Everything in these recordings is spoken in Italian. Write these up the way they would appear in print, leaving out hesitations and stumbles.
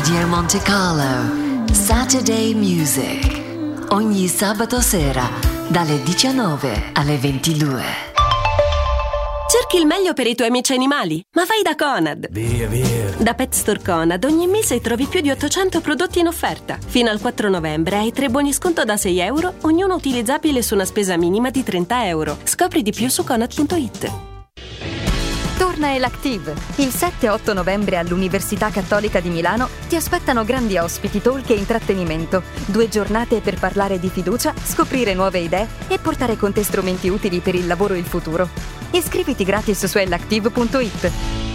Studio Monte Carlo, Saturday Music, ogni sabato sera dalle 19 alle 22. Cerchi il meglio per i tuoi amici animali, ma vai da Conad. Via, via. Da Pet Store Conad ogni mese trovi più di 800 prodotti in offerta. Fino al 4 novembre hai 3 buoni sconto da €6, ognuno utilizzabile su una spesa minima di €30. Scopri di più su Conad.it. Torna Elactive. Il 7-8 novembre all'Università Cattolica di Milano ti aspettano grandi ospiti, talk e intrattenimento. 2 giornate per parlare di fiducia, scoprire nuove idee e portare con te strumenti utili per il lavoro e il futuro. Iscriviti gratis su elactive.it.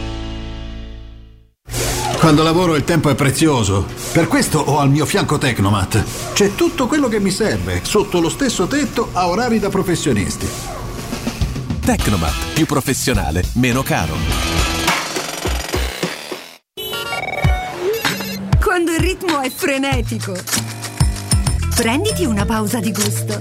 Quando lavoro il tempo è prezioso. Per questo ho al mio fianco Tecnomat. C'è tutto quello che mi serve, sotto lo stesso tetto, a orari da professionisti. Tecnomat, più professionale, meno caro. Quando il ritmo è frenetico, prenditi una pausa di gusto.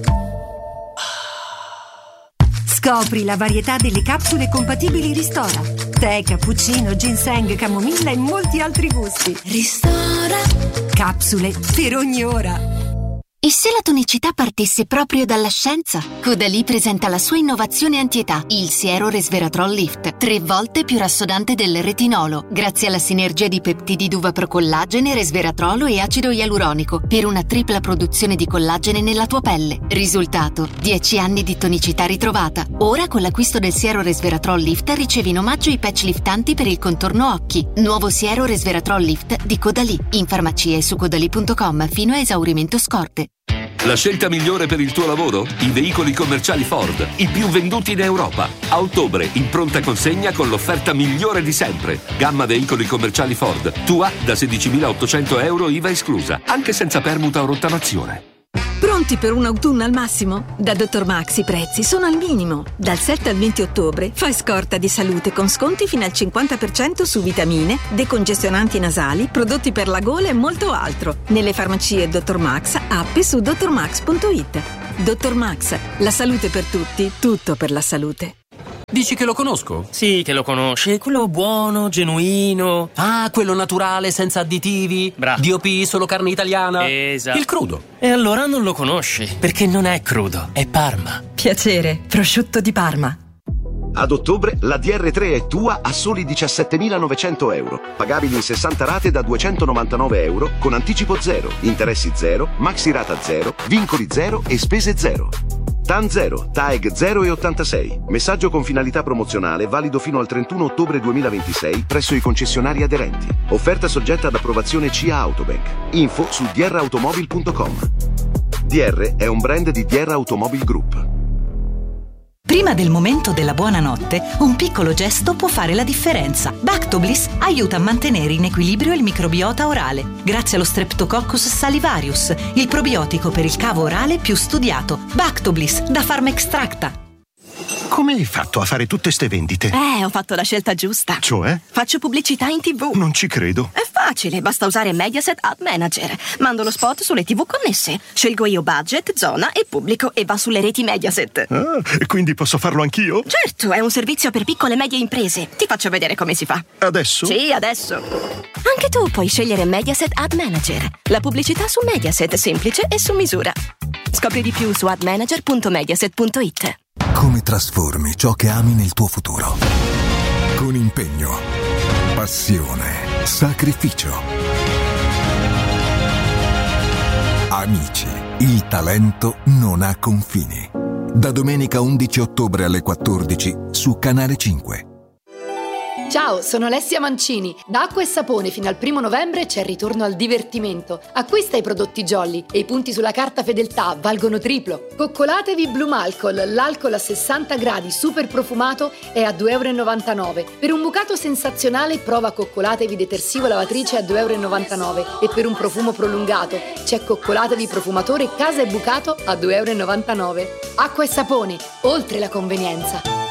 Scopri la varietà delle capsule compatibili Ristora. Tè, cappuccino, ginseng, camomilla e molti altri gusti. Ristora. Capsule per ogni ora. E se la tonicità partisse proprio dalla scienza? Caudalie presenta la sua innovazione antietà, il siero resveratrol lift, 3 volte più rassodante del retinolo, grazie alla sinergia di peptidi d'uva procollagene, resveratrolo e acido ialuronico, per una tripla produzione di collagene nella tua pelle. Risultato: 10 anni di tonicità ritrovata. Ora con l'acquisto del siero resveratrol lift ricevi in omaggio i patch liftanti per il contorno occhi. Nuovo siero resveratrol lift di Caudalie, in farmacia e su caudalie.com fino a esaurimento scorte. La scelta migliore per il tuo lavoro? I veicoli commerciali Ford, i più venduti in Europa. A ottobre, in pronta consegna con l'offerta migliore di sempre. Gamma veicoli commerciali Ford, tua da €16.800 IVA esclusa, anche senza permuta o rottamazione. Pronti per un autunno al massimo? Da Dr. Max i prezzi sono al minimo. Dal 7 al 20 ottobre fai scorta di salute con sconti fino al 50% su vitamine, decongestionanti nasali, prodotti per la gola e molto altro. Nelle farmacie Dr. Max, app e su drmax.it. Dr. Max, la salute per tutti, tutto per la salute. Dici che lo conosco? Sì, che lo conosci. Quello buono, genuino. Ah, quello naturale, senza additivi. Bravo. DOP, solo carne italiana. Esatto. Il crudo. E allora non lo conosci, perché non è crudo, è Parma. Piacere, prosciutto di Parma. Ad ottobre la DR3 è tua a soli €17.900, pagabili in 60 rate da €299, con anticipo 0, interessi 0, maxi rata 0, vincoli 0 e spese 0. TAN 0, TAEG 0,86. Messaggio con finalità promozionale valido fino al 31 ottobre 2026 presso i concessionari aderenti. Offerta soggetta ad approvazione CIA Autobank. Info su drautomobil.com. DR è un brand di DR Automobile Group. Prima del momento della buonanotte, un piccolo gesto può fare la differenza. Bactobliss aiuta a mantenere in equilibrio il microbiota orale, grazie allo Streptococcus salivarius, il probiotico per il cavo orale più studiato. Bactobliss da Pharmaextracta. Come hai fatto a fare tutte ste vendite? Ho fatto la scelta giusta. Cioè? Faccio pubblicità in TV. Non ci credo. È facile, basta usare Mediaset Ad Manager. Mando lo spot sulle TV connesse. Scelgo io budget, zona e pubblico e va sulle reti Mediaset. Ah, e quindi posso farlo anch'io? Certo, è un servizio per piccole e medie imprese. Ti faccio vedere come si fa. Adesso? Sì, adesso. Anche tu puoi scegliere Mediaset Ad Manager. La pubblicità su Mediaset, semplice e su misura. Scopri di più su admanager.mediaset.it. Come trasformi ciò che ami nel tuo futuro? Con impegno, passione, sacrificio. Amici, il talento non ha confini. Da domenica 11 ottobre alle 14 su Canale 5. Ciao, sono Alessia Mancini. Da Acqua e Sapone fino al 1 novembre c'è il ritorno al divertimento. Acquista i prodotti Jolly e i punti sulla carta fedeltà valgono triplo. Coccolatevi Blue Malcol, l'alcol a 60 gradi super profumato è a €2,99. Per un bucato sensazionale prova Coccolatevi detersivo lavatrice a €2,99 e per un profumo prolungato c'è Coccolatevi profumatore casa e bucato a €2,99. Acqua e Sapone, oltre la convenienza.